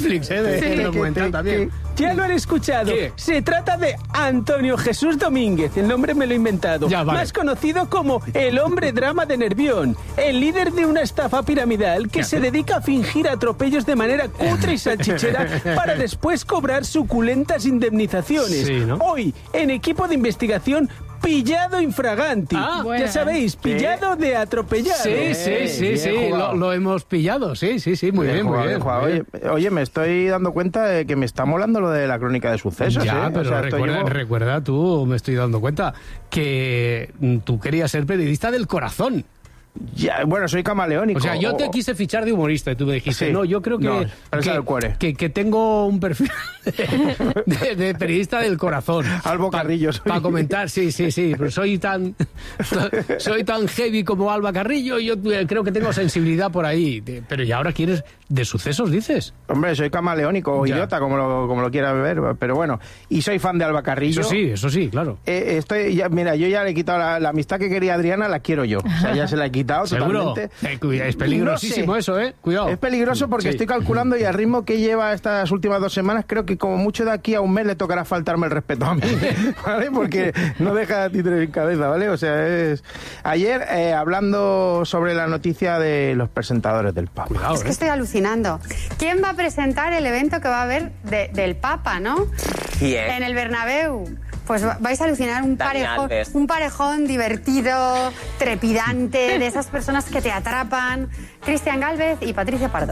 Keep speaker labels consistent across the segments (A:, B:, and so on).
A: Netflix, de documental también.
B: Ya lo han escuchado.
A: ¿Qué?
B: Se trata de Antonio Jesús Domínguez, el nombre me lo he inventado.
A: Ya, vale.
B: Más conocido como el hombre drama de Nervión, el líder de una estafa piramidal que se dedica a fingir atropellos de manera cutre y salchichera para después cobrar suculentas indemnizaciones.
A: Sí, ¿no?
B: Hoy, en equipo de investigación, pillado infraganti.
C: Bueno.
B: Ya sabéis, pillado de atropellado.
A: Sí, lo hemos pillado, sí, muy bien, muy bien.
D: Oye, me estoy dando cuenta de que me está molando lo de la crónica de sucesos.
A: Ya, pero
D: o sea,
A: recuerda tú, me estoy dando cuenta, que tú querías ser periodista del corazón.
D: Ya, bueno, soy camaleónico.
A: O sea, yo te quise fichar de humorista y tú me dijiste,
D: Sí.
A: no, yo creo que tengo un perfil de periodista del corazón.
D: Albo Carrillo.
A: Para comentar, sí, pero soy tan heavy como Alba Carrillo y yo creo que tengo sensibilidad por ahí. Pero ¿y ahora quieres de sucesos, dices?
D: Hombre, soy camaleónico o idiota, como lo quiera ver, pero bueno. Y soy fan de Alba Carrillo.
A: Eso sí, claro.
D: Mira, yo ya le he quitado la amistad que quería Adriana, la quiero yo. O sea, ya se la he quitado
A: ¿Seguro?
D: totalmente.
A: Es peligrosísimo eso, Cuidado.
D: Es peligroso porque estoy calculando y al ritmo que lleva estas últimas 2 semanas, creo que como mucho de aquí a un mes le tocará faltarme el respeto a mí, ¿vale? Porque no deja de títere en cabeza, ¿vale? O sea, Ayer, hablando sobre la noticia de los presentadores del Papa.
A: Cuidado,
E: Es que estoy alucinando. ¿Quién va a presentar el evento que va a haber del Papa, no?
F: ¿Quién?
E: En el Bernabéu. Pues vais a alucinar
F: Dani Alves.
E: un parejón divertido, trepidante, de esas personas que te atrapan. Cristian Gálvez y Patricia Pardo.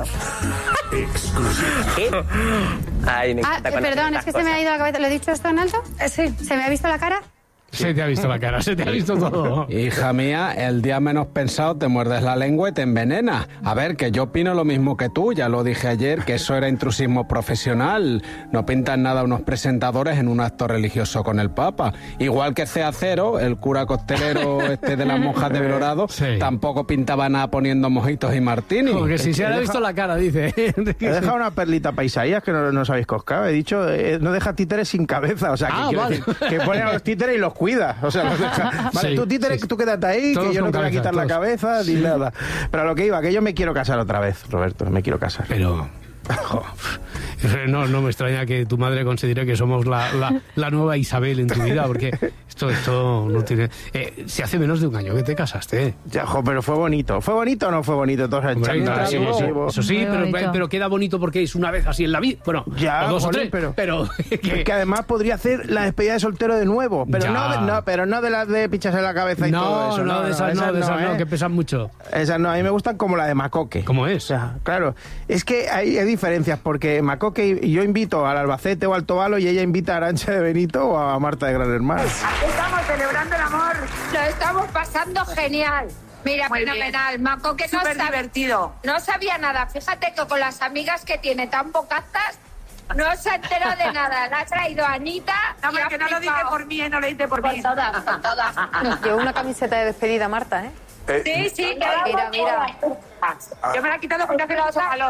F: ¿Qué? Ay, me encanta cuando
E: Perdón,
F: hacen
E: es que
F: estas
E: se me ha
F: cosas.
E: ido la cabeza. ¿Lo he dicho esto en alto? Sí. ¿Se me ha visto la cara?
A: Se te ha visto la cara, se te ha visto todo.
G: Hija mía, el día menos pensado te muerdes la lengua y te envenenas. A ver, que yo opino lo mismo que tú, ya lo dije ayer, que eso era intrusismo profesional. No pintan nada unos presentadores en un acto religioso con el Papa. Igual que CA0, el cura costelero de las monjas de Belorado, tampoco pintaba nada poniendo mojitos y martini.
A: Porque si se le ha visto la cara, dice.
D: He dejado una perlita para Isaías que no os habéis coscado. He dicho, no deja títeres sin cabeza. O sea, que pone a los títeres y los cuida. O sea, los deja. Vale, tú títeres, tú quédate ahí,
A: todos
D: que yo no te voy a quitar la cabeza ni nada. Pero a lo que iba, que yo me quiero casar otra vez, Roberto, me quiero casar.
A: Pero... No me extraña que tu madre considere que somos la nueva Isabel en tu vida, porque esto no tiene... si hace menos de un año que te casaste.
D: Ya, pero fue bonito. ¿Fue bonito o no fue bonito? Todos
A: Eso sí, pero queda bonito porque es una vez así en la vida. Bueno,
D: ya,
A: o 2 o 3,
D: pero que además podría hacer la despedida de soltero de nuevo, pero no de las de pichas en la cabeza y todo eso.
A: No, de esas que pesan mucho.
D: Esas no, a mí me gustan como la de Macoque.
A: ¿Cómo es?
D: O sea, claro, es que hay diferencias, porque Macoque y yo invito al Albacete o al Tobalo y ella invita a Arantxa de Benito o a Marta de Gran Hermano.
H: Aquí estamos celebrando el amor. Lo estamos pasando genial. Mira,
I: muy
H: fenomenal. Macoque no
I: Súper divertido.
H: No sabía nada. Fíjate que con las amigas que tiene tan bocazas, no se enteró de nada. La ha traído Anita.
I: No, porque no lo dice por mí, no lo dice por mí.
H: Con todas.
E: Nos llevó una camiseta de despedida, Marta, ¿eh?
H: Sí,
E: mira.
I: Yo me la he quitado porque hace mucho calor.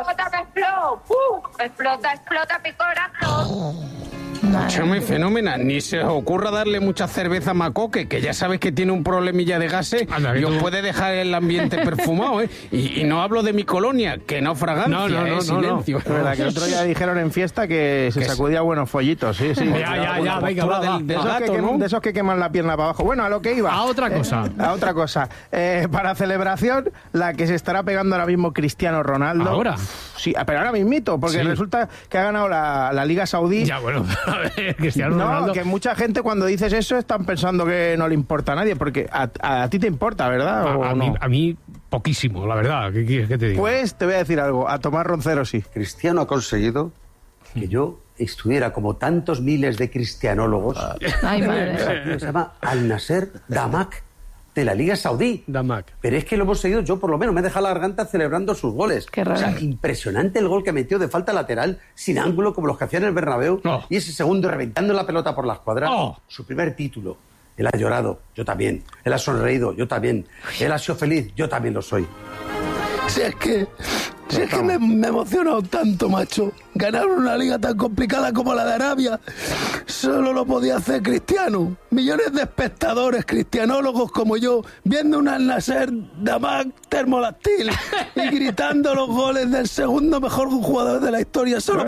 H: Explota mi corazón.
G: Es muy fenómena. Ni se os ocurra darle mucha cerveza a Macoque, que ya sabes que tiene un problemilla de gases y os puede dejar el ambiente perfumado, ¿eh? Y no hablo de mi colonia, que no fragancia, silencio.
D: Es verdad que el otro día dijeron en fiesta que se sacudía buenos follitos, sí.
A: Ya, venga, va.
D: De esos que queman la pierna para abajo. Bueno, a lo que iba.
A: A otra cosa.
D: Para celebración, la que se estará pegando ahora mismo Cristiano Ronaldo.
A: ¿Ahora?
D: Sí, pero ahora mismito, porque resulta que ha ganado la Liga Saudí.
A: Ya, bueno, a ver, Cristiano Ronaldo.
D: No, que mucha gente cuando dices eso están pensando que no le importa a nadie, porque a ti te importa, ¿verdad?
A: A mí poquísimo, la verdad. ¿Qué quieres que te diga?
D: Pues te voy a decir algo, a Tomás Roncero sí.
J: Cristiano ha conseguido que yo estuviera como tantos miles de cristianólogos.
C: Ay, madre.
J: Se llama Al-Nasser Damak, de la Liga Saudí.
A: Damak.
J: Pero es que lo hemos seguido, yo por lo menos me he dejado la garganta celebrando sus goles.
C: Qué raro.
J: O sea, impresionante el gol que metió de falta lateral, sin ángulo, como los que hacían en el Bernabéu. Y ese segundo reventando la pelota por la escuadra. Su primer título. Él ha llorado, yo también. Él ha sonreído, yo también. Él ha sido feliz, yo también lo soy.
K: Si es que me he emocionado tanto, macho. Ganar una liga tan complicada como la de Arabia solo lo podía hacer Cristiano. Millones de espectadores cristianólogos como yo viendo un Al-Nasser Damak termoláctil y gritando los goles del segundo mejor jugador de la historia solo